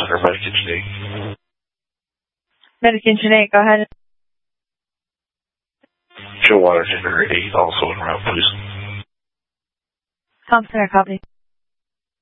Center, Medic Engineer 8. Medic Engineer 8, go ahead. Joe Water Center 8, also en route, please. Tom Center, copy.